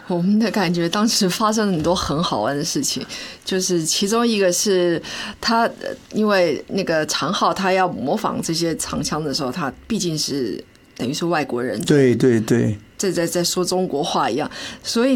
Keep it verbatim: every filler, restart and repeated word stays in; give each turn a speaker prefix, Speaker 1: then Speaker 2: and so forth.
Speaker 1: 我们的感觉当时发生了很多很好玩的事情，就是其中一个是他因为那个长浩他要模仿这些长腔的时候，他毕竟是等于是外国人，
Speaker 2: 对对对，
Speaker 1: 在在在说中国话一样，所以